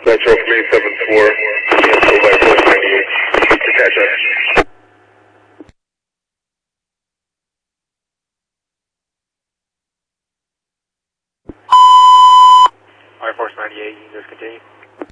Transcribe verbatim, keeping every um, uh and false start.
Metro from eight seven four, cancel by Force ninety-eight. Attach up. Air Force ninety-eight, just continue.